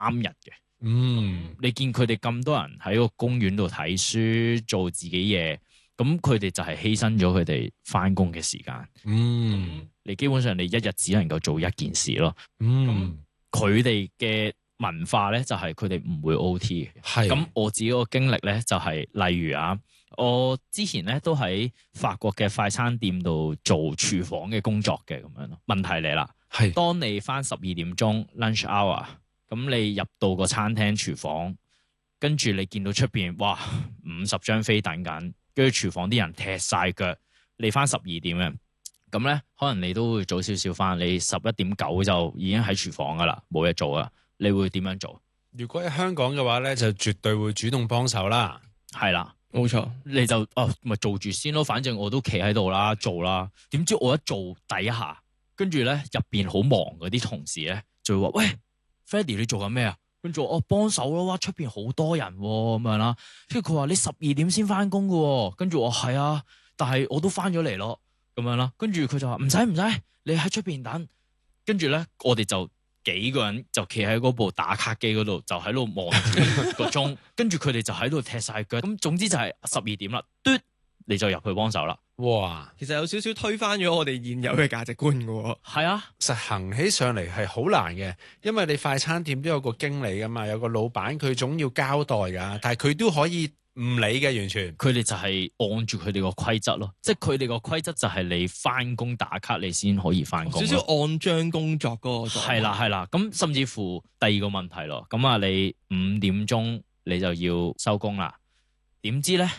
日嘅。你見佢哋咁多人喺個公園度睇書做自己嘢，咁佢哋就係犧牲咗佢哋翻工嘅時間。你基本上你一日只能夠做一件事咯。佢哋嘅文化咧就係佢哋唔會 OT 嘅。咁我自己個經歷咧就係、例如啊，我之前咧都喺法國嘅快餐店度做廚房嘅工作嘅咁樣咯。問題嚟啦，當你翻12點鐘 lunch hour， 咁你入到個餐廳廚房，跟住你見到出邊哇50張飛等緊，跟住廚房啲人踢晒腳，你翻12點嘅。咁咧，可能你都會早少少翻，你11.9就已經喺廚房噶啦，冇嘢做啦。你會點樣做？ 如果喺香港嘅話咧，就絕對會主動幫手啦。 係啦， 冇錯， 你就咪做住先咯，反正我都企喺度啦，做啦。點知我一做底下，跟住咧入邊好忙嗰啲同事咧，就會話：喂 ，Freddy 你做緊咩啊？跟住我幫手咯，哇出邊好多人咁樣啦。跟住佢話你12點先翻工噶，跟住我係啊，但係我都翻咗嚟咯。咁樣啦，跟住佢就話唔使，你喺出邊等。跟住咧，我哋就幾個人就企喺嗰部打卡機嗰度，就喺度望住個鐘。跟住佢哋就喺度踢晒腳。咁總之就係12點啦，嘟你就入去幫手啦。 哇！ 其實有少少推翻咗我哋現有嘅價值觀噶。 係啊， 實行起上嚟係好難嘅，因為你快餐店都有個經理噶嘛，有個老闆佢總要交代噶，但係佢都可以唔理嘅，完全。 佢哋就係按住佢哋個規則咯，即係佢哋個規則就係你翻工打卡你先可以翻工。 少少按章工作嗰個。 係啦，咁甚至乎第二個問題咯，咁啊你5點鐘你就要收工啦，點知咧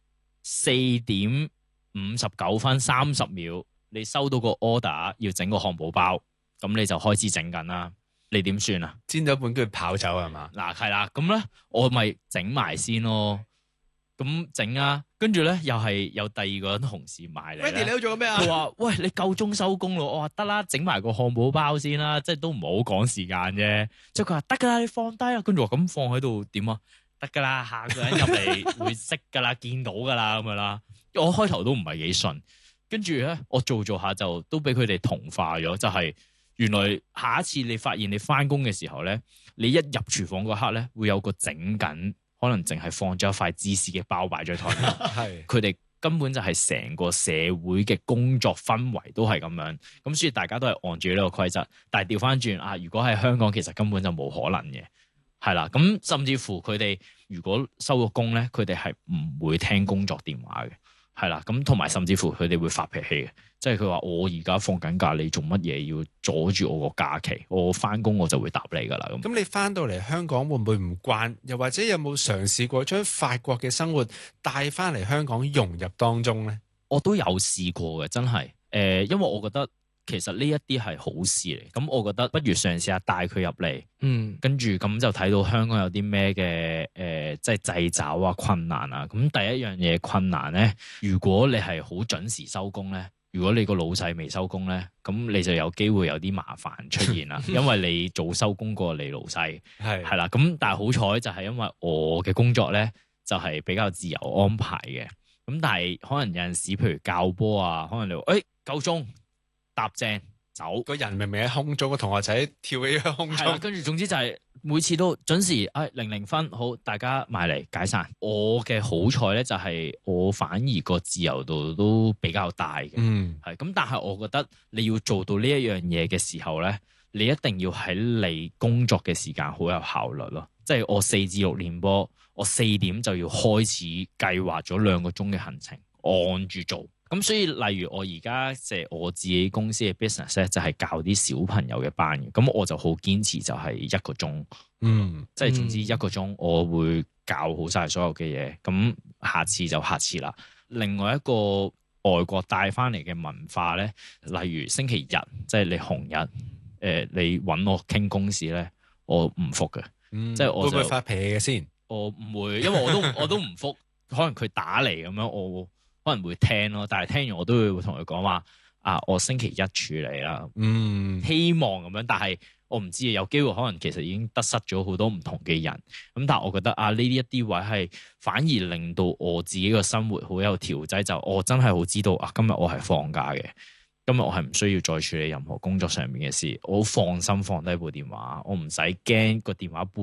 4點59分30秒你收到個 order 要整個漢堡包，咁你就開始整緊啦，你點算啊？ 煎咗半跟住跑走係嘛？ 嗱係啦，咁咧我咪整埋先咯。咁整啊，跟住咧又係有第二個人同事埋嚟。 Freddy 你喺度做緊咩啊？ 佢話：喂，你夠鐘收工咯。我話得啦，整埋個漢堡包先啦，即係都唔好趕時間啫。即係佢話得噶啦，你放低啦。跟住我咁放喺度點啊？得噶啦，下個人入嚟會識噶啦，見到噶啦咁樣啦。我開頭都唔係幾信，跟住咧我做下就都俾佢哋同化咗，就係原來下一次你發現你翻工嘅時候咧，你一入廚房嗰刻咧會有個整緊。可能淨係放咗一塊芝士嘅包擺咗台面，係佢哋根本就係成個社會嘅工作氛圍都係咁樣，咁所以大家都係按住呢個規則。但係調翻轉啊，如果喺香港，其實根本就冇可能嘅，係啦。咁甚至乎佢哋如果收咗工咧，佢哋係唔會聽工作電話嘅，係啦。咁同埋甚至乎佢哋會發脾氣嘅，即係佢話我而家放緊假，你做乜嘢要阻住我個假期？我翻工我就會答你噶啦。 咁你翻到嚟香港會唔會唔慣？又或者有冇嘗試過將法國嘅生活帶翻嚟香港融入當中咧？ 我都有試過嘅，真係因為我覺得其實呢一啲係好事嚟。咁我覺得不如嘗試下帶佢入嚟，跟住咁就睇到香港有啲咩嘅即係掣肘啊、困難啊。咁第一樣嘢困難咧，如果你係好準時收工咧。如果你個老細未收工咧，咁你就有機會有啲麻煩出現啦，因為你早收工過你老細係啦。咁但係好彩就係因為我嘅工作咧就係比較自由安排嘅。咁但係可能有陣時，譬如教波啊，可能你話夠鐘搭正走， 個人明明喺空中，個同學仔跳起喺空中， 跟住總之就係每次都準時00分好，大家埋嚟解散。我嘅好彩咧就係我反而個自由度都比較大嘅，係咁。但係我覺得你要做到呢一樣嘢嘅時候咧，你一定要喺你工作嘅時間好有效率咯。即係我4至6練波，我4點就要開始計劃咗2個鐘嘅行程，按住做。咁所以，例如我而家即係我自己公司嘅 business 咧，就係教啲小朋友嘅班嘅。咁我就好堅持，就係1個鐘，即係總之1個鐘，我會教好晒所有嘅嘢。咁下次就下次啦。另外一個外國帶翻嚟嘅文化咧，例如星期日，即係你紅日，你揾我傾公事咧，我唔復嘅，即係我就會唔會發脾氣嘅先？ 我唔會，因為我都唔復，可能佢打嚟咁樣，我可能會聽咯，但係聽完我都會同佢講話我星期一處理啦，希望咁樣，但係我唔知有機會可能其實已經得失咗好多唔同嘅人，咁但係我覺得呢一啲位係反而令到我自己個生活好有調劑，就我真係好知道今日我係放假嘅， 今日我係唔需要再處理任何工作上面嘅事，我好放心放低部電話，我唔使驚個電話背